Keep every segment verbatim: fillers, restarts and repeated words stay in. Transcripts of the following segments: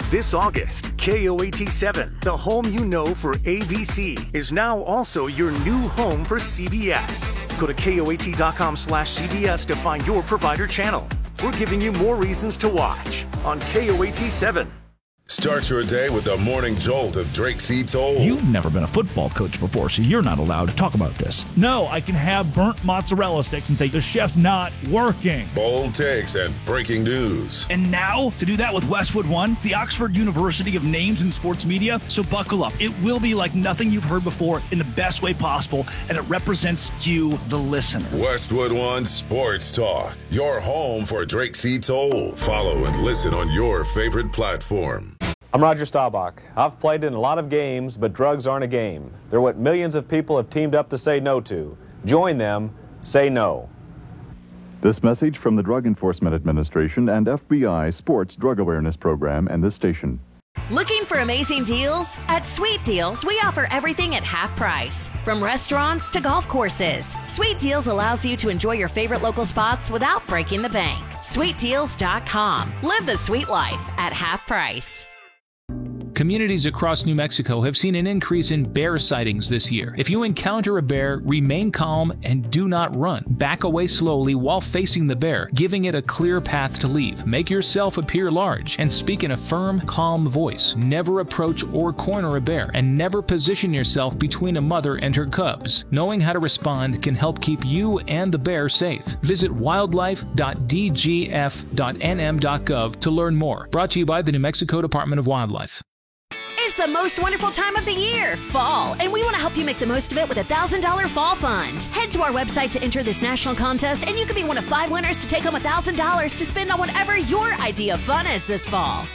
This August, K O A T seven, the home you know for A B C, is now also your new home for C B S. Go to K O A T dot com slash C B S to find your provider channel. We're giving you more reasons to watch on K O A T seven. Start your day with the morning jolt of Drake C. Toll. You've never been a football coach before, so you're not allowed to talk about this. No, I can have burnt mozzarella sticks and say the chef's not working. Bold takes and breaking news. And now, to do that with Westwood One, the Oxford University of Names in Sports Media. So buckle up. It will be like nothing you've heard before in the best way possible, and it represents you, the listener. Westwood One Sports Talk, your home for Drake C. Toll. Follow and listen on your favorite platform. I'm Roger Staubach. I've played in a lot of games, but drugs aren't a game. They're what millions of people have teamed up to say no to. Join them. Say no. This message from the Drug Enforcement Administration and F B I Sports Drug Awareness Program and this station. Looking for amazing deals? At Sweet Deals, we offer everything at half price. From restaurants to golf courses, Sweet Deals allows you to enjoy your favorite local spots without breaking the bank. sweet deals dot com. Live the sweet life at half price. Communities across New Mexico have seen an increase in bear sightings this year. If you encounter a bear, remain calm and do not run. Back away slowly while facing the bear, giving it a clear path to leave. Make yourself appear large and speak in a firm, calm voice. Never approach or corner a bear, and never position yourself between a mother and her cubs. Knowing how to respond can help keep you and the bear safe. Visit wildlife dot d g f dot n m dot gov to learn more. Brought to you by the New Mexico Department of Wildlife. It's the most wonderful time of the year, fall, and we want to help you make the most of it with a one thousand dollars Fall Fund. Head to our website to enter this national contest, and you could be one of five winners to take home one thousand dollars to spend on whatever your idea of fun is this fall.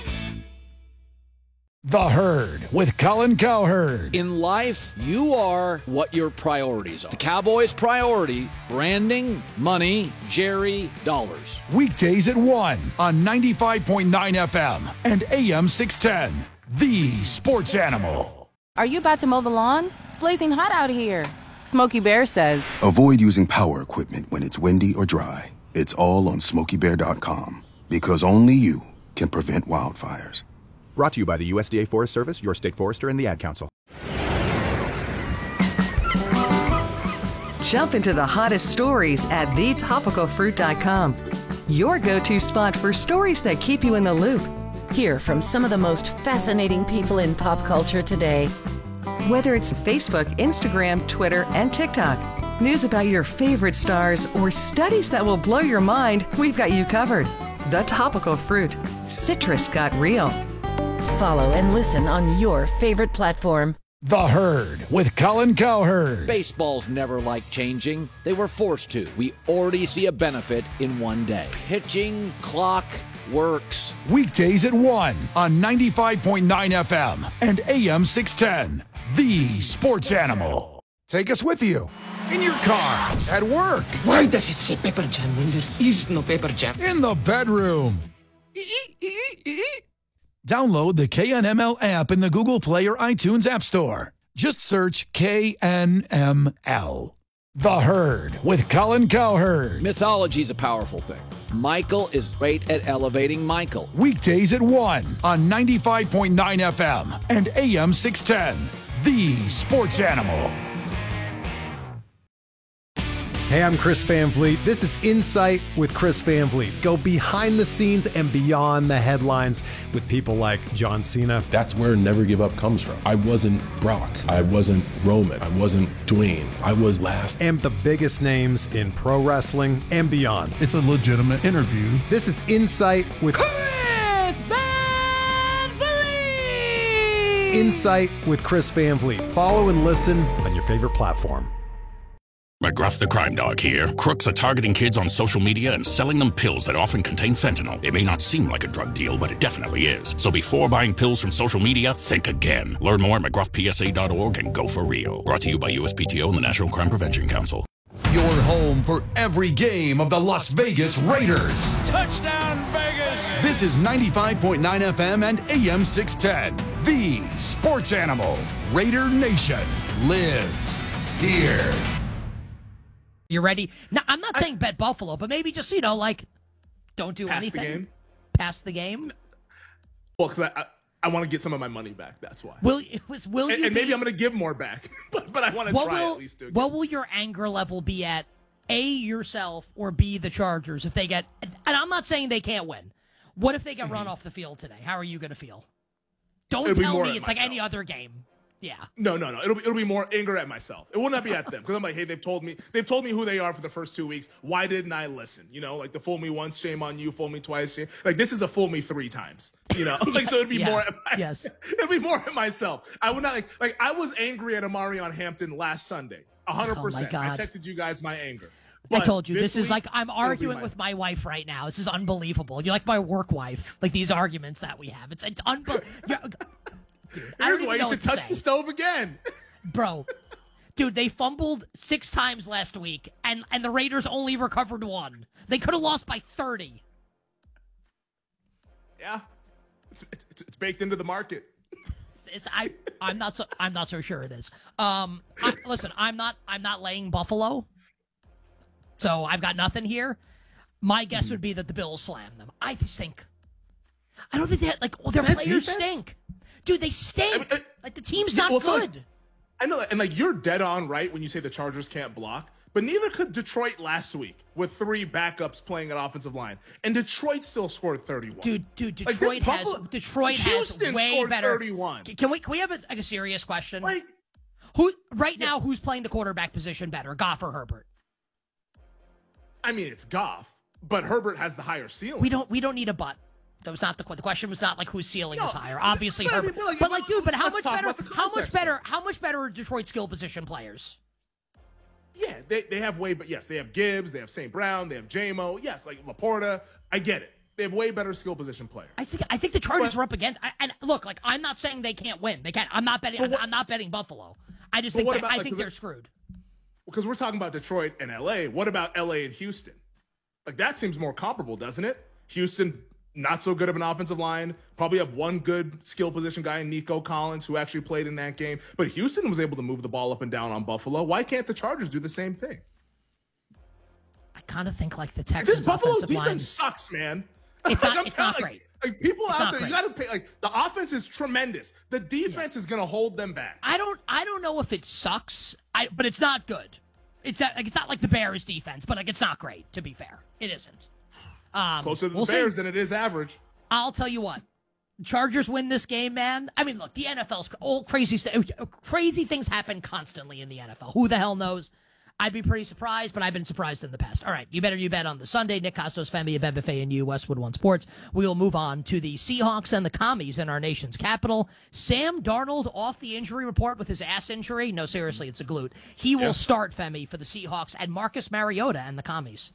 The Herd with Colin Cowherd. In life, you are what your priorities are. The Cowboys' priority, branding, money, Jerry, dollars. Weekdays at one on ninety-five point nine F M and A M six ten. The Sports Animal. Are you about to mow the lawn? It's blazing hot out here. Smokey Bear says, avoid using power equipment when it's windy or dry. It's all on smokey bear dot com because only you can prevent wildfires. Brought to you by the U S D A Forest Service, your state forester, and the Ad Council. Jump into the hottest stories at the topical fruit dot com. Your go-to spot for stories that keep you in the loop. Hear from some of the most fascinating people in pop culture today. Whether it's Facebook, Instagram, Twitter, and TikTok, news about your favorite stars, or studies that will blow your mind, we've got you covered. The Topical Fruit. Citrus got real. Follow and listen on your favorite platform. The Herd with Colin Cowherd. Baseball's never liked changing. They were forced to. We already see a benefit in one day. Pitching, clock, works. Weekdays at one on ninety-five point nine F M and A M six ten. The Sports Animal. Take us with you. In your car, at work. Why does it say pepper jam when there is no pepper jam? In the bedroom. Download the K N M L app in the Google Play or iTunes App Store. Just search K N M L. The Herd with Colin Cowherd. Mythology is a powerful thing. Michael is great at elevating Michael. Weekdays at one on ninety-five point nine F M and A M six ten. The Sports Animal. Hey, I'm Chris Van Vliet. This is Insight with Chris Van Vliet. Go behind the scenes and beyond the headlines with people like John Cena. That's where Never Give Up comes from. I wasn't Brock. I wasn't Roman. I wasn't Dwayne. I was last. And the biggest names in pro wrestling and beyond. It's a legitimate interview. This is Insight with Chris Van Vliet. Insight with Chris Van Vliet. Follow and listen on your favorite platform. McGruff the Crime Dog here. Crooks are targeting kids on social media and selling them pills that often contain fentanyl. It may not seem like a drug deal, but it definitely is. So before buying pills from social media, think again. Learn more at mcgruff p s a dot org and go for real. Brought to you by U S P T O and the National Crime Prevention Council. Your home for every game of the Las Vegas Raiders. Touchdown, Vegas! This is ninety-five point nine F M and A M six ten. The Sports Animal. Raider Nation lives here. You ready? Now, I'm not saying I, bet Buffalo, but maybe just, you know, like, don't do pass anything. The game. Pass the game. Well, because I, I want to get some of my money back. That's why. Will it was will and, you and maybe be, I'm going to give more back, but but I want to try will, at least to. What will your anger level be at? A, yourself, or B, the Chargers if they get? And I'm not saying they can't win. What if they get mm-hmm. run off the field today? How are you going to feel? Don't It'll tell me it's myself. like any other game. Yeah. No, no, no. It'll be it'll be more anger at myself. It will not be at them because I'm like, hey, they've told me they've told me who they are for the first two weeks. Why didn't I listen? You know, like the fool me once, shame on you. Fool me twice, shame. Like this is a fool me three times. You know, like so it'd be yeah. more. At my, yes. It'd be more at myself. I would not like like I was angry at Amarion Hampton last Sunday. A hundred percent. I texted you guys my anger. But I told you, this, this is like, I'm arguing my... with my wife right now. This is unbelievable. You're like my work wife. Like these arguments that we have. It's, it's unbelievable. Dude, here's why you should touch the stove again. Bro. Dude, they fumbled six times last week, and, and the Raiders only recovered one. They could have lost by thirty. Yeah. It's, it's, it's baked into the market. It's, I, I'm not so I'm not so sure it is. Um, I, listen, I'm not I'm not laying Buffalo. So I've got nothing here. My guess would be that the Bills slam them. I just think. I don't think that, like, well, their that players defense? stink. Dude, they stink. I mean, uh, like, the team's not well, good. So like, I know that. And, like, you're dead on right when you say the Chargers can't block. But neither could Detroit last week with three backups playing at offensive line. And Detroit still scored thirty-one. Dude, dude, Detroit like has Buffalo, Detroit Houston has way scored better. thirty-one. Can we can we have a, like a serious question? Like, Who right now yes. who's playing the quarterback position better, Goff or Herbert? I mean, it's Goff, but Herbert has the higher ceiling. We don't we don't need a but. That was not the the question. Was not like whose ceiling no, is higher. Obviously but, Herbert. I mean, like, but like, dude, but how much better? How much better? Here. How much better are Detroit skill position players? Yeah, they they have way, but yes, they have Gibbs, they have Saint Brown, they have J M O. Yes, like Laporta. I get it. They have way better skill position players. I think I think the Chargers but, are up against. I, and look, like I'm not saying they can't win. They can't. I'm not betting. I'm, what, I'm not betting Buffalo. I just think that, about, I like, think they're screwed. Because we're talking about Detroit and L A. What about L A and Houston? Like that seems more comparable, doesn't it? Houston, not so good of an offensive line. Probably have one good skill position guy, Nico Collins, who actually played in that game. But Houston was able to move the ball up and down on Buffalo. Why can't the Chargers do the same thing? I kind of think like the Texans. This Buffalo offensive defense line, sucks, man. It's like, not. It's not like, great. Like people it's out there, great. you got to pay. Like the offense is tremendous. The defense yeah. is going to hold them back. I don't. I don't know if it sucks. I. But it's not good. It's like it's not like the Bears defense, but like it's not great. To be fair, it isn't. Um, Closer to the we'll Bears see. than it is average. I'll tell you what. Chargers win this game, man. I mean, look, the N F L's all crazy. Crazy things happen constantly in the N F L. Who the hell knows? I'd be pretty surprised, but I've been surprised in the past. All right, you better you bet on the Sunday. Nick Costos, Femi Abebefe, and you, Westwood One Sports. We will move on to the Seahawks and the Commies in our nation's capital. Sam Darnold off the injury report with his ass injury. No, seriously, it's a glute. He will yeah. start, Femi, for the Seahawks, and Marcus Mariota and the Commies.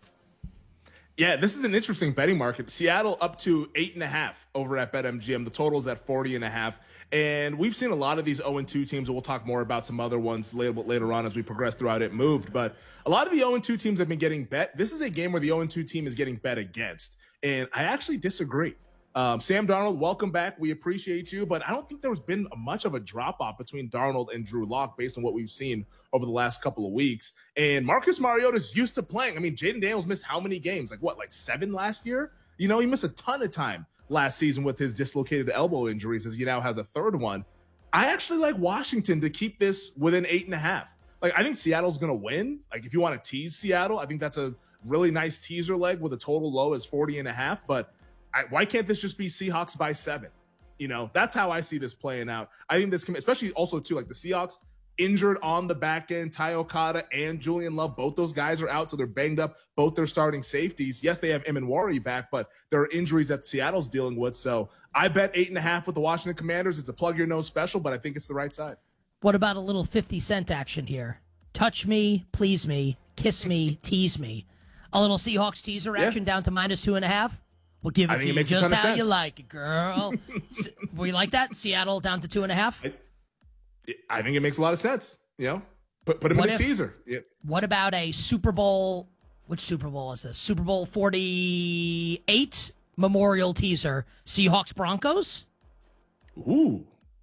Yeah, this is an interesting betting market. Seattle up to eight and a half over at BetMGM. The total's at forty and a half. And we've seen a lot of these oh and two teams, and we'll talk more about some other ones later, later on as we progress throughout it moved. But a lot of the oh and two teams have been getting bet. This is a game where the oh and two team is getting bet against. And I actually disagree. Um, Sam Darnold, welcome back. We appreciate you. But I don't think there's been much of a drop-off between Darnold and Drew Lock based on what we've seen over the last couple of weeks. And Marcus Mariota's used to playing. I mean, Jaden Daniels missed how many games? Like, what, like seven last year? You know, he missed a ton of time last season with his dislocated elbow injuries as he now has a third one. I actually like Washington to keep this within eight and a half. Like, I think Seattle's going to win. Like, if you want to tease Seattle, I think that's a really nice teaser leg with a total low as forty and a half. But I, why can't this just be Seahawks by seven? You know, that's how I see this playing out. I think this can, especially also too, like the Seahawks injured on the back end, Ty Okada and Julian Love. Both those guys are out, so they're banged up. Both their starting safeties. Yes, they have Emanwari back, but there are injuries that Seattle's dealing with. So I bet eight and a half with the Washington Commanders. It's a plug your nose special, but I think it's the right side. What about a little fifty cent action here? Touch me, please me, kiss me, tease me. A little Seahawks teaser action yeah. down to minus two and a half. We'll give it to you just how you like it, girl. We like that? Seattle down to two and a half? I, I think it makes a lot of sense. You know, put put him what in a if, teaser. Yeah. What about a Super Bowl? Which Super Bowl is this? Super Bowl forty-eight Memorial teaser. Seahawks Broncos. Ooh,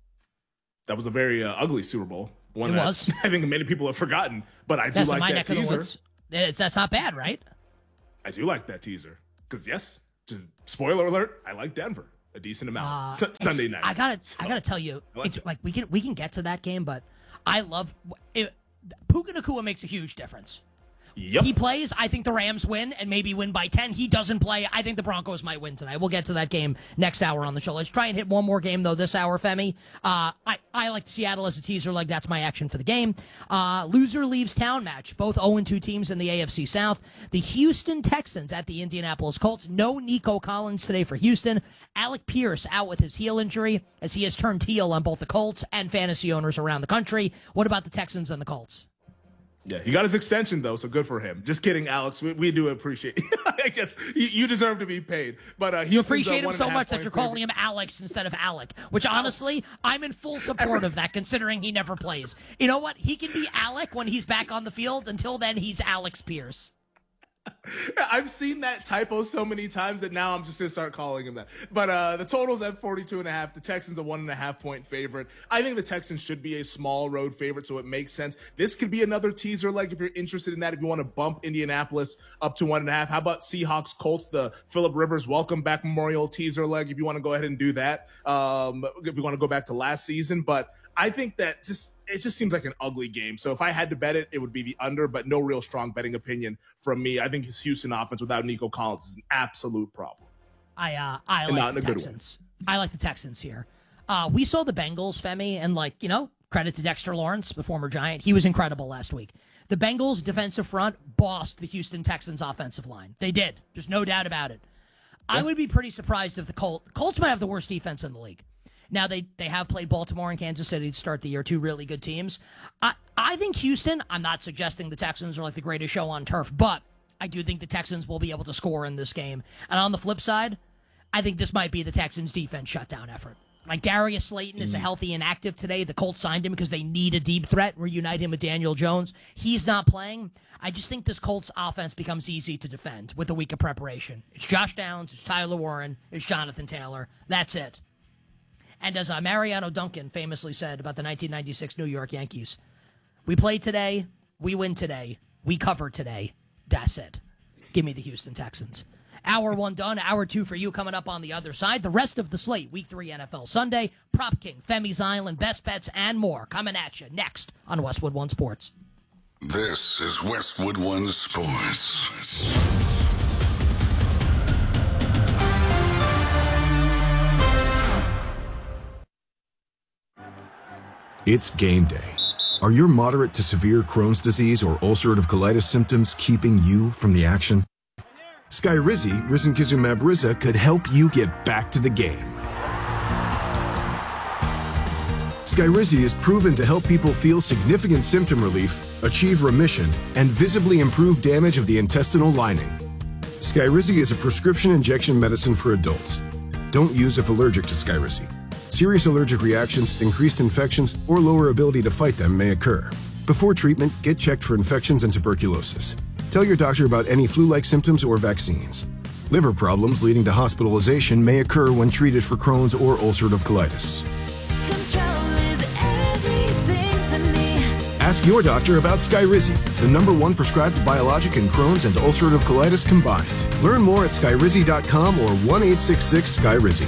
that was a very uh, ugly Super Bowl. One it that was. I think many people have forgotten, but I do that's like my that neck teaser. Of the woods. It's, that's not bad, right? I do like that teaser because yes, to, spoiler alert, I like Denver. a decent amount. Uh, S- Sunday night. I gotta, So, I gotta tell you, I like it's it. like we can we can get to that game, but I love it, Puka Nacua makes a huge difference. Yep. He plays. I think the Rams win and maybe win by ten. He doesn't play. I think the Broncos might win tonight. We'll get to that game next hour on the show. Let's try and hit one more game, though, this hour, Femi. Uh, I, I like Seattle as a teaser leg. That's my action for the game. Uh, loser leaves town match. Both oh and two teams in the A F C South. The Houston Texans at the Indianapolis Colts. No Nico Collins today for Houston. Alec Pierce out with his heel injury as he has turned heel on both the Colts and fantasy owners around the country. What about the Texans and the Colts? Yeah, he got his extension, though, so good for him. Just kidding, Alex. We, we do appreciate it. I guess you, you deserve to be paid. But uh, You Houston's, appreciate uh, him so much that point you're favorite. calling him Alex instead of Alec, which honestly, I'm in full support of that considering he never plays. You know what? He can be Alec when he's back on the field. Until then, he's Alex Pierce. I've seen that typo so many times that now I'm just going to start calling him that. But uh, the total's at forty-two and a half. The Texans a one and a half point favorite. I think the Texans should be a small road favorite, so it makes sense. This could be another teaser leg if you're interested in that. If you want to bump Indianapolis up to one and a half, how about Seahawks Colts, the Phillip Rivers welcome back Memorial teaser leg? If you want to go ahead and do that, um, if you want to go back to last season, but I think that just it just seems like an ugly game. So if I had to bet it, it would be the under, but no real strong betting opinion from me. I think his Houston offense without Nico Collins is an absolute problem. I uh, I And not like in the a good Texans. I like the Texans here. Uh, we saw the Bengals, Femi, and like you know, credit to Dexter Lawrence, the former Giant. He was incredible last week. The Bengals defensive front bossed the Houston Texans offensive line. They did. There's no doubt about it. I would be pretty surprised if the Colts Colts might have the worst defense in the league. Now, they, they have played Baltimore and Kansas City to start the year, two really good teams. I, I think Houston, I'm not suggesting the Texans are like the greatest show on turf, but I do think the Texans will be able to score in this game. And on the flip side, I think this might be the Texans' defense shutdown effort. Like Darius Slayton is a healthy and active today. The Colts signed him because they need a deep threat, reunite him with Daniel Jones. He's not playing. I just think this Colts offense becomes easy to defend with a week of preparation. It's Josh Downs, it's Tyler Warren, it's Jonathan Taylor. That's it. And as uh, Mariano Duncan famously said about the nineteen ninety-six New York Yankees, we play today, we win today, we cover today. That's it. Give me the Houston Texans. Hour one done, hour two for you coming up on the other side. The rest of the slate, week three N F L Sunday, Prop King, Femi's Island, Best Bets, and more coming at you next on Westwood One Sports. This is Westwood One Sports. It's game day. Are your moderate to severe Crohn's disease or ulcerative colitis symptoms keeping you from the action? Skyrizi, risankizumab Riza, could help you get back to the game. Skyrizi is proven to help people feel significant symptom relief, achieve remission, and visibly improve damage of the intestinal lining. Skyrizi is a prescription injection medicine for adults. Don't use if allergic to Skyrizi. Serious allergic reactions, increased infections, or lower ability to fight them may occur. Before treatment, get checked for infections and tuberculosis. Tell your doctor about any flu-like symptoms or vaccines. Liver problems leading to hospitalization may occur when treated for Crohn's or ulcerative colitis. Ask your doctor about Skyrizi, the number one prescribed biologic in Crohn's and ulcerative colitis combined. Learn more at skyrizi dot com or one eight six six Skyrizi.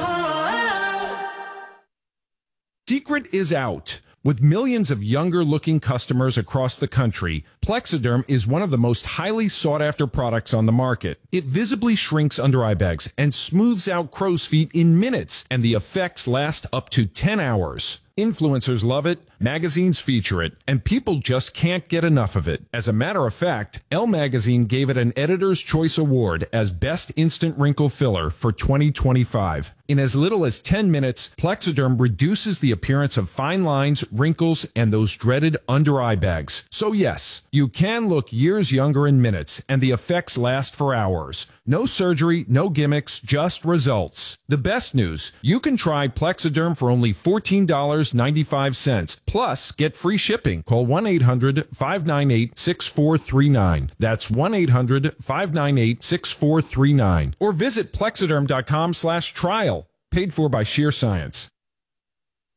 Secret is out. With millions of younger-looking customers across the country, Plexiderm is one of the most highly sought-after products on the market. It visibly shrinks under-eye bags and smooths out crow's feet in minutes, and the effects last up to ten hours. Influencers love it, magazines feature it, and people just can't get enough of it. As a matter of fact, Elle Magazine gave it an Editor's Choice Award as Best Instant Wrinkle Filler for twenty twenty-five. In as little as ten minutes, Plexiderm reduces the appearance of fine lines, wrinkles, and those dreaded under-eye bags. So yes, you can look years younger in minutes, and the effects last for hours. No surgery, no gimmicks, just results. The best news, you can try Plexiderm for only fourteen dollars and ninety-five cents. Plus, get free shipping. Call one eight hundred five nine eight six four three nine. That's one eight hundred five nine eight six four three nine. Or visit plexiderm dot com slash trial. Paid for by Sheer Science.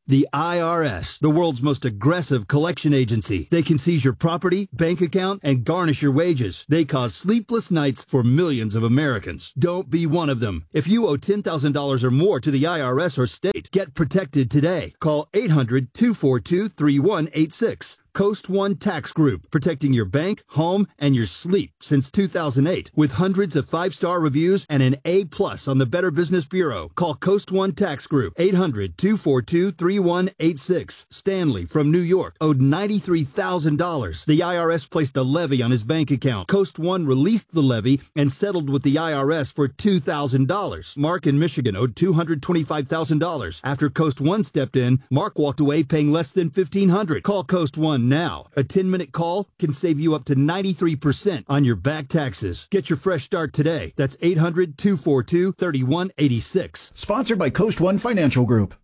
The I R S, the world's most aggressive collection agency. They can seize your property, bank account, and garnish your wages. They cause sleepless nights for millions of Americans. Don't be one of them. If you owe ten thousand dollars or more to the I R S or state, get protected today. Call eight hundred, two four two, three one eight six. Coast One Tax Group, protecting your bank, home, and your sleep since two thousand eight. With hundreds of five-star reviews and an A plus on the Better Business Bureau. Call Coast One Tax Group, eight hundred, two four two, three one eight six. Stanley from New York owed ninety-three thousand dollars. The I R S placed a levy on his bank account. Coast One released the levy and settled with the I R S for two thousand dollars. Mark in Michigan owed two hundred twenty-five thousand dollars. After Coast One stepped in, Mark walked away paying less than fifteen hundred dollars. Call Coast One now. A ten-minute call can save you up to ninety-three percent on your back taxes. Get your fresh start today. That's eight hundred, two four two, three one eight six. Sponsored by Coast One Financial Group.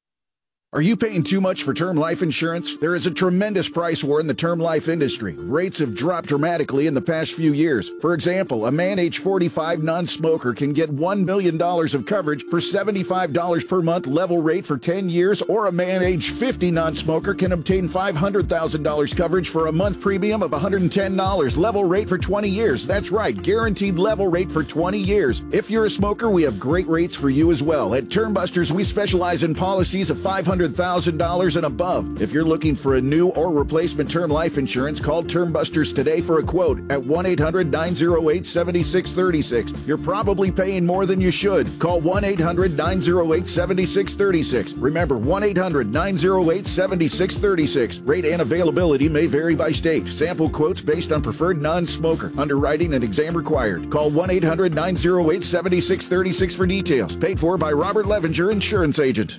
Are you paying too much for term life insurance? There is a tremendous price war in the term life industry. Rates have dropped dramatically in the past few years. For example, a man age forty-five non-smoker can get one million dollars of coverage for seventy-five dollars per month level rate for ten years, or a man age fifty non-smoker can obtain five hundred thousand dollars coverage for a month premium of one hundred ten dollars level rate for twenty years. That's right, guaranteed level rate for twenty years. If you're a smoker, we have great rates for you as well. At Term Busters, we specialize in policies of five hundred thousand dollars and above. If you're looking for a new or replacement term life insurance, call Term Busters today for a quote at one eight hundred, nine oh eight, seven six three six. You're probably paying more than you should. Call one eight hundred, nine oh eight, seven six three six. Remember, one eight hundred, nine oh eight, seven six three six. Rate and availability may vary by state. Sample quotes based on preferred non-smoker. Underwriting and exam required. Call one eight hundred, nine oh eight, seven six three six for details. Paid for by Robert Levinger, Insurance Agent.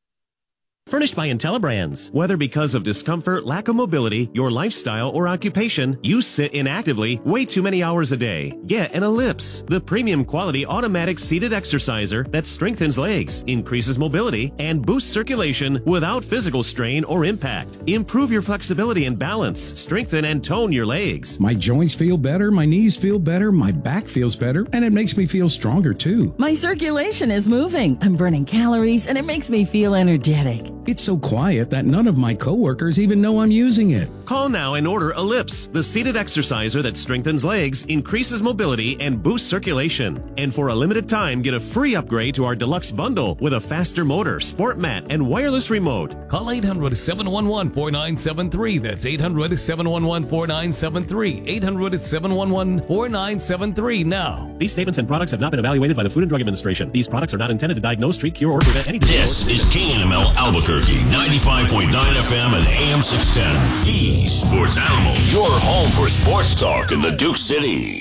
Furnished by IntelliBrands. Whether because of discomfort, lack of mobility, your lifestyle, or occupation, you sit inactively way too many hours a day. Get an Ellipse, the premium quality automatic seated exerciser that strengthens legs, increases mobility, and boosts circulation without physical strain or impact. Improve your flexibility and balance, strengthen and tone your legs. My joints feel better, my knees feel better, my back feels better, and it makes me feel stronger too. My circulation is moving. I'm burning calories, and it makes me feel energetic. It's so quiet that none of my coworkers even know I'm using it. Call now and order Ellipse, the seated exerciser that strengthens legs, increases mobility, and boosts circulation. And for a limited time, get a free upgrade to our deluxe bundle with a faster motor, sport mat, and wireless remote. Call eight hundred, seven one one, four nine seven three. That's eight hundred, seven one one, four nine seven three. eight hundred, seven one one, four nine seven three now. These statements and products have not been evaluated by the Food and Drug Administration. These products are not intended to diagnose, treat, cure, or prevent any disease. This is K N M L Albuquerque, ninety-five point nine F M and A M six ten. The Sports Animal, your home for sports talk in the Duke City.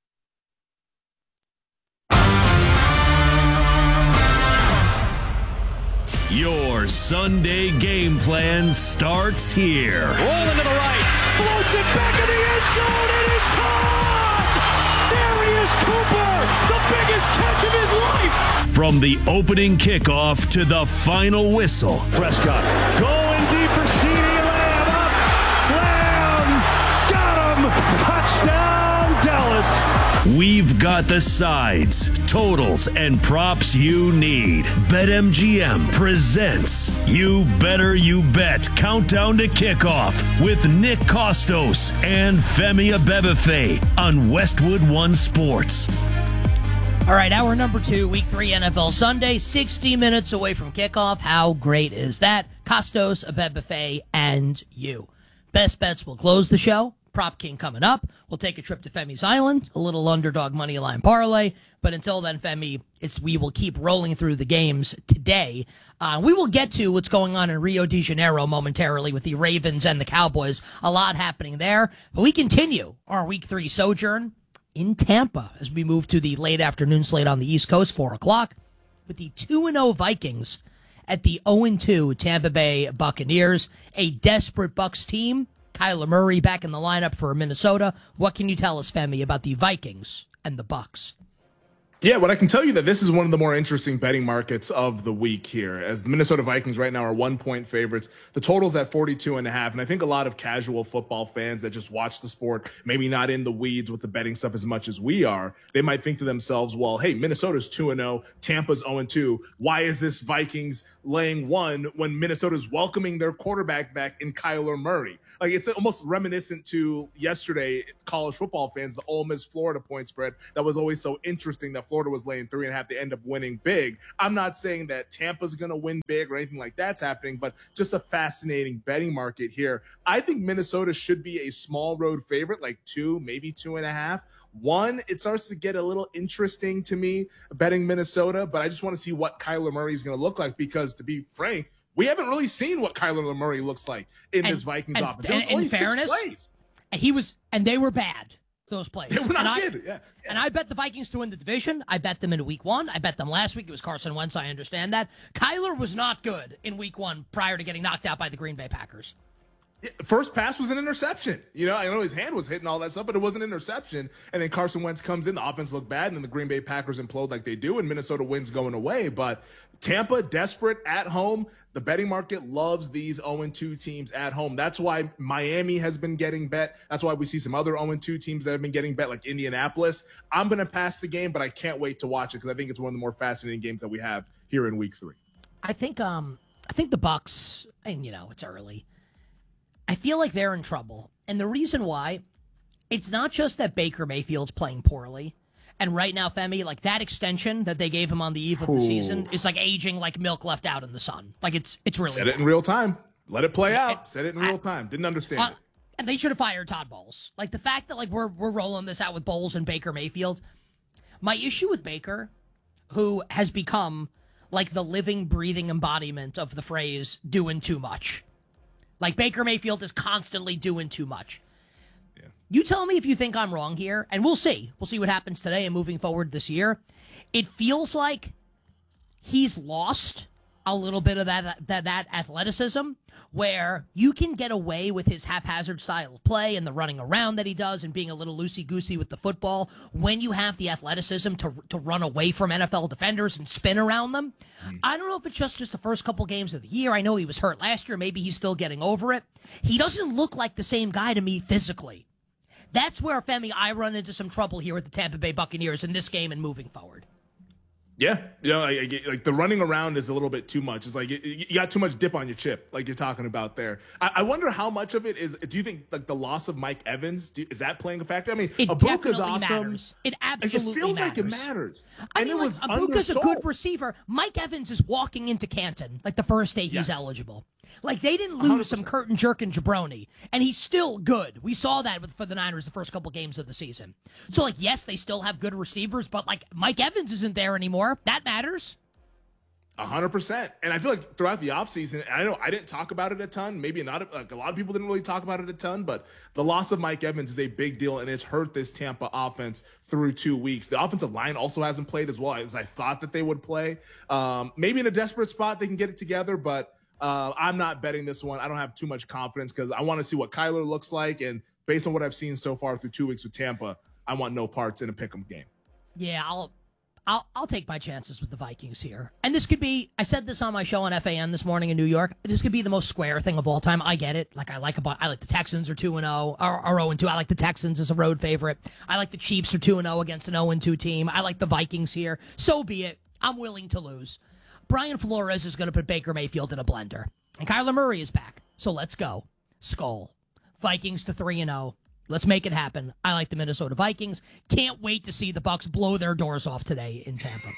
Your Sunday game plan starts here. Rolling to the right, floats it back in the end zone, it is caught! Darius Cooper, the biggest catch of his life! From the opening kickoff to the final whistle. Prescott going deep for CeeDee Lamb, up, Lamb, got him, touchdown Dallas. We've got the sides, totals, and props you need. BetMGM presents You Better You Bet Countdown to Kickoff with Nick Costos and Femi Abebefe on Westwood One Sports. All right, hour number two, week three N F L Sunday, sixty minutes away from kickoff. How great is that? Costos, Abebefe, and you. Best Bets will close the show. Prop King coming up. We'll take a trip to Femi's Island, a little underdog money line parlay. But until then, Femi, it's we will keep rolling through the games today. Uh, we will get to what's going on in Rio de Janeiro momentarily with the Ravens and the Cowboys. A lot happening there. But we continue our week three sojourn in Tampa as we move to the late afternoon slate on the East Coast, four o'clock, with the two and oh Vikings at the oh and two Tampa Bay Buccaneers, a desperate Bucs team. Kyler Murray back in the lineup for Minnesota. What can you tell us, Femi, about the Vikings and the Bucs? Yeah, but I can tell you that this is one of the more interesting betting markets of the week here, as the Minnesota Vikings right now are one-point favorites. The total's at forty-two and a half, and I think a lot of casual football fans that just watch the sport, maybe not in the weeds with the betting stuff as much as we are, they might think to themselves, well, hey, Minnesota's two and oh, Tampa's oh and two. Why is this Vikings laying one when Minnesota's welcoming their quarterback back in Kyler Murray? Like, it's almost reminiscent to yesterday, college football fans, the Ole Miss Florida point spread that was always so interesting that Florida was laying three and a half. They end up winning big. I'm not saying that Tampa's going to win big or anything like that's happening, but just a fascinating betting market here. I think Minnesota should be a small road favorite, like two, maybe two and a half. One, it starts to get a little interesting to me betting Minnesota, but I just want to see what Kyler Murray is going to look like because, to be frank, we haven't really seen what Kyler Murray looks like in and, this Vikings and, offense. It was and, only in six fairness, plays. He was, and they were bad. Those plays. They were not and good. I, yeah, yeah. And I bet the Vikings to win the division. I bet them in week one. I bet them last week. It was Carson Wentz. I understand that. Kyler was not good in week one prior to getting knocked out by the Green Bay Packers. Yeah, first pass was an interception. You know, I know his hand was hitting all that stuff, but it was an interception. And then Carson Wentz comes in, the offense looked bad, and then the Green Bay Packers implode like they do, and Minnesota wins going away. But Tampa, desperate at home. The betting market loves these oh and two teams at home. That's why Miami has been getting bet. That's why we see some other oh and two teams that have been getting bet, like Indianapolis. I'm going to pass the game, but I can't wait to watch it because I think it's one of the more fascinating games that we have here in week three. I think um, I think the Bucs, and you know, it's early. I feel like they're in trouble. And the reason why, it's not just that Baker Mayfield's playing poorly. And right now, Femi, like that extension that they gave him on the eve of the Ooh. season is like aging like milk left out in the sun. Like it's it's really Said bad. it in real time. Let it play out. And, Said it in real time. Didn't understand uh, it. And they should have fired Todd Bowles. Like the fact that like we're we're rolling this out with Bowles and Baker Mayfield. My issue with Baker, who has become like the living, breathing embodiment of the phrase "doing too much." Like Baker Mayfield is constantly doing too much. You tell me if you think I'm wrong here, and we'll see. We'll see what happens today and moving forward this year. It feels like he's lost a little bit of that that, that athleticism where you can get away with his haphazard style of play and the running around that he does and being a little loosey-goosey with the football when you have the athleticism to to run away from N F L defenders and spin around them. Mm. I don't know if it's just, just the first couple games of the year. I know he was hurt last year. Maybe he's still getting over it. He doesn't look like the same guy to me physically. That's where, Femi, I run into some trouble here with the Tampa Bay Buccaneers in this game and moving forward. Yeah, you know, like, like the running around is a little bit too much. It's like you, you got too much dip on your chip, like you're talking about there. I, I wonder how much of it is. Do you think like the loss of Mike Evans do, is that playing a factor? I mean, it Abuka's awesome. Matters. It absolutely like, it feels matters. like it matters. I and mean, it was like, Abuka's undersold. a good receiver. Mike Evans is walking into Canton like the first day he's yes. eligible. Like they didn't lose one hundred percent. Some curtain jerking jabroni, and he's still good. We saw that with, for the Niners the first couple games of the season. So, like, yes, they still have good receivers, but like Mike Evans isn't there anymore. That matters. A hundred percent. And I feel like throughout the offseason, I know I didn't talk about it a ton. Maybe not, like a lot of people didn't really talk about it a ton, but the loss of Mike Evans is a big deal, and it's hurt this Tampa offense through two weeks. The offensive line also hasn't played as well as I thought that they would play. Um, maybe in a desperate spot they can get it together, but uh, I'm not betting this one. I don't have too much confidence because I want to see what Kyler looks like, and based on what I've seen so far through two weeks with Tampa, I want no parts in a pick'em game. Yeah, I'll I'll I'll take my chances with the Vikings here. And this could be, I said this on my show on F A N this morning in New York, this could be the most square thing of all time. I get it. Like I like about, I like the Texans are two and oh, or, or oh and two. I like the Texans as a road favorite. I like the Chiefs are two and oh against an oh and two team. I like the Vikings here. So be it. I'm willing to lose. Brian Flores is going to put Baker Mayfield in a blender. And Kyler Murray is back. So let's go. Skull. Vikings to three and oh. Let's make it happen. I like the Minnesota Vikings. Can't wait to see the Bucs blow their doors off today in Tampa.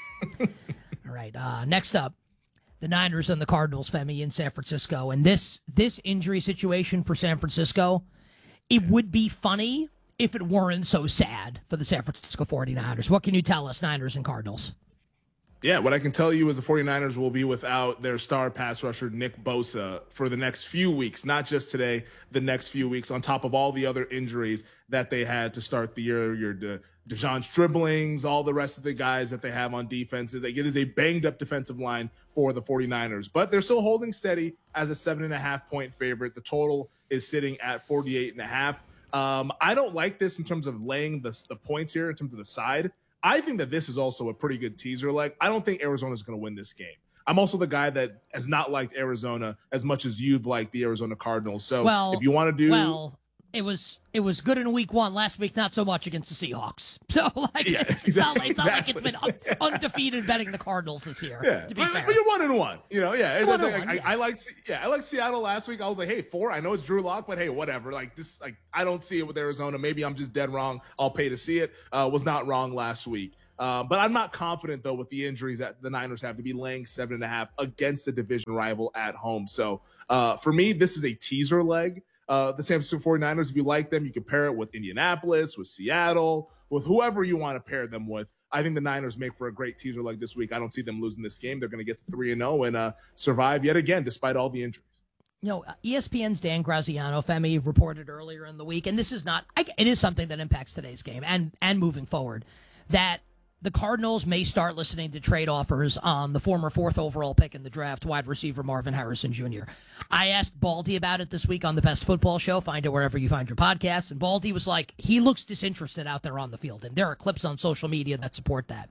All right. Uh, next up, the Niners and the Cardinals, Femi, in San Francisco. And this this injury situation for San Francisco, it would be funny if it weren't so sad for the San Francisco forty-niners. What can you tell us, Niners and Cardinals? Yeah, what I can tell you is the forty-niners will be without their star pass rusher, Nick Bosa, for the next few weeks, not just today, the next few weeks, on top of all the other injuries that they had to start the year, your De, DeJohn Dribblings, all the rest of the guys that they have on defense. It is a banged-up defensive line for the forty-niners, but they're still holding steady as a seven and a half point favorite. The total is sitting at forty-eight and a half. Um, I don't like this in terms of laying the, the points here in terms of the side. I think that this is also a pretty good teaser leg. I don't think Arizona's going to win this game. I'm also the guy that has not liked Arizona as much as you've liked the Arizona Cardinals. So well, if you want to do, well, it was it was good in week one. Last week, not so much against the Seahawks. So like, yeah, it's, exactly, it's, not, it's not like exactly. it's been un- undefeated betting the Cardinals this year. Yeah, to be but, fair. but you're one and one. You know, yeah. It's, One it's and like, one, I, I, I like, yeah, I like Seattle last week. I was like, hey, four. I know it's Drew Lock, but hey, whatever. Like this, like I don't see it with Arizona. Maybe I'm just dead wrong. I'll pay to see it. Uh, was not wrong last week. Uh, but I'm not confident, though, with the injuries that the Niners have to be laying seven and a half against a division rival at home. So uh, for me, this is a teaser leg. Uh, the San Francisco forty-niners, if you like them, you can pair it with Indianapolis, with Seattle, with whoever you want to pair them with. I think the Niners make for a great teaser leg this week. I don't see them losing this game. They're going to get to three and oh and uh, survive yet again, despite all the injuries. You know, E S P N's Dan Graziano, Femi, reported earlier in the week, and this is not, it is something that impacts today's game and, and moving forward, that the Cardinals may start listening to trade offers on the former fourth overall pick in the draft, wide receiver Marvin Harrison Junior I asked Baldy about it this week on the Best Football Show. Find it wherever you find your podcasts. And Baldy was like, he looks disinterested out there on the field. And there are clips on social media that support that.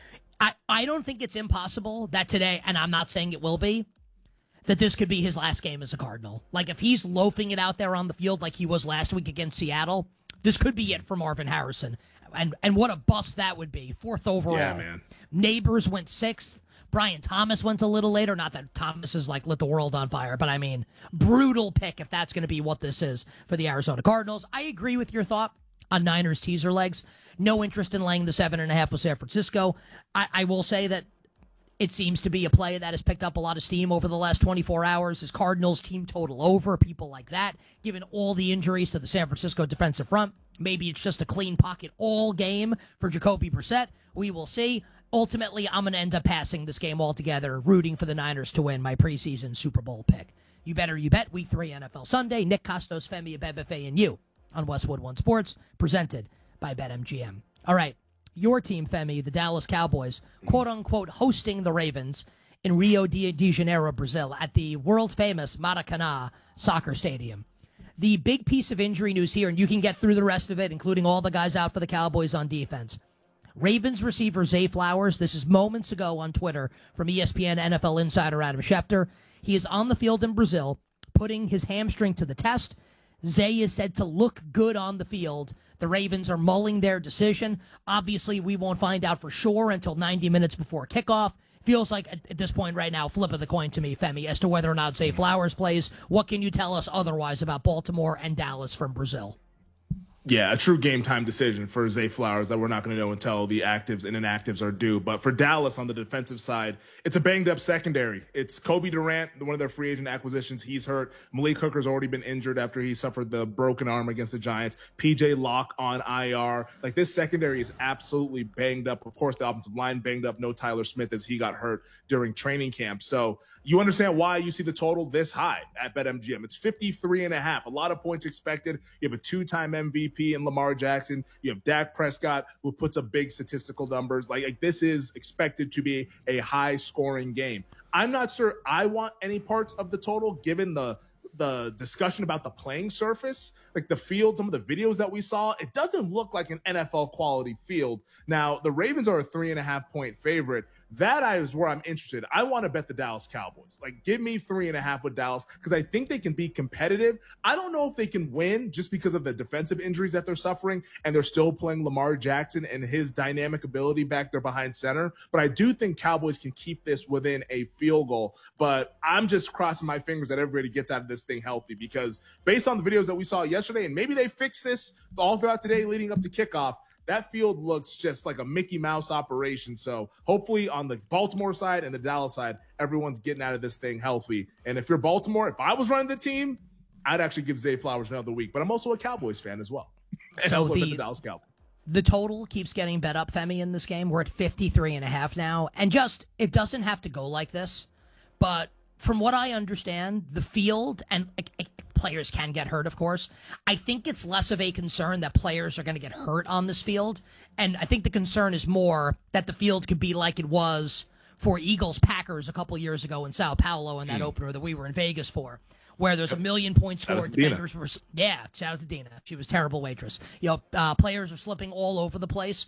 I, I don't think it's impossible that today, and I'm not saying it will be, that this could be his last game as a Cardinal. Like, if he's loafing it out there on the field like he was last week against Seattle, this could be it for Marvin Harrison. And and what a bust that would be. Fourth overall. Yeah, man. Neighbors went sixth. Brian Thomas went a little later. Not that Thomas has, like, lit the world on fire, but I mean, brutal pick if that's going to be what this is for the Arizona Cardinals. I agree with your thought on Niners teaser legs. No interest in laying the seven and a half with San Francisco. I, I will say that it seems to be a play that has picked up a lot of steam over the last twenty-four hours. Is Cardinals team total over, people like that, given all the injuries to the San Francisco defensive front. Maybe it's just a clean pocket all game for Jacoby Brissett. We will see. Ultimately, I'm going to end up passing this game altogether, rooting for the Niners to win my preseason Super Bowl pick. You better you bet. Week three N F L Sunday. Nick Costos, Femi Abebefe, and you on Westwood One Sports, presented by BetMGM. All right, your team, Femi, the Dallas Cowboys, quote-unquote hosting the Ravens in Rio de Janeiro, Brazil, at the world-famous Maracanã soccer stadium. The big piece of injury news here, and you can get through the rest of it, including all the guys out for the Cowboys on defense. Ravens receiver Zay Flowers, this is moments ago on Twitter from E S P N N F L insider Adam Schefter. He is on the field in Brazil, putting his hamstring to the test. Zay is said to look good on the field. The Ravens are mulling their decision. Obviously, we won't find out for sure until ninety minutes before kickoff. Feels like, at this point right now, flip of the coin to me, Femi, as to whether or not Zay Flowers plays. What can you tell us otherwise about Baltimore and Dallas from Brazil? Yeah, a true game time decision for Zay Flowers that we're not going to know until the actives and inactives are due. But for Dallas on the defensive side, it's a banged up secondary. It's Kobe Durant, one of their free agent acquisitions. He's hurt. Malik Hooker's already been injured after he suffered the broken arm against the Giants. P J Locke on I R. Like, this secondary is absolutely banged up. Of course, the offensive line banged up. No Tyler Smith as he got hurt during training camp. So you understand why you see the total this high at BetMGM. It's fifty-three and a half. A lot of points expected. You have a two-time M V P in Lamar Jackson. You have Dak Prescott, who puts up big statistical numbers. Like, like this is expected to be a high-scoring game. I'm not sure I want any parts of the total, given the the discussion about the playing surface, like the field, some of the videos that we saw. It doesn't look like an N F L quality field. Now, the Ravens are a three and a half point favorite. That is where I'm interested. I want to bet the Dallas Cowboys. Like, give me three and a half with Dallas because I think they can be competitive. I don't know if they can win just because of the defensive injuries that they're suffering, and they're still playing Lamar Jackson and his dynamic ability back there behind center. But I do think Cowboys can keep this within a field goal. But I'm just crossing my fingers that everybody gets out of this thing healthy, because based on the videos that we saw yesterday, and maybe they fix this all throughout today leading up to kickoff, that field looks just like a Mickey Mouse operation. So hopefully on the Baltimore side and the Dallas side, everyone's getting out of this thing healthy. And if you're Baltimore, if I was running the team, I'd actually give Zay Flowers another week. But I'm also a Cowboys fan as well. And so also the, bet the Dallas Cowboys. The total keeps getting bet up, Femi, in this game. We're at fifty-three and a half now. And just, it doesn't have to go like this. But from what I understand, the field, and like, players can get hurt, of course. I think it's less of a concern that players are going to get hurt on this field. And I think the concern is more that the field could be like it was for Eagles-Packers a couple years ago in Sao Paulo in that mm. opener that we were in Vegas for, where there's a million points scored. Defenders were, yeah, shout out to Dina. She was a terrible waitress. You know, uh, players are slipping all over the place.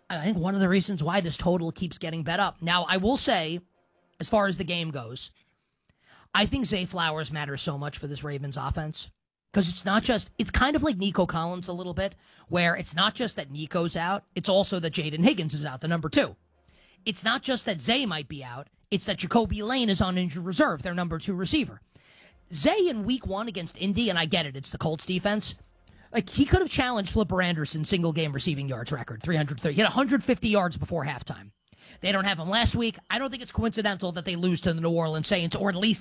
I think one of the reasons why this total keeps getting bet up. Now, I will say, as far as the game goes, I think Zay Flowers matters so much for this Ravens offense. Because it's not just, it's kind of like Nico Collins a little bit, where it's not just that Nico's out, it's also that Jaden Higgins is out, the number two. It's not just that Zay might be out, it's that Jacoby Lane is on injured reserve, their number two receiver. Zay in week one against Indy, and I get it, it's the Colts defense. Like, he could have challenged Flipper Anderson's single-game receiving yards record, three hundred thirty. He had one hundred fifty yards before halftime. They don't have him last week. I don't think it's coincidental that they lose to the New Orleans Saints, or at least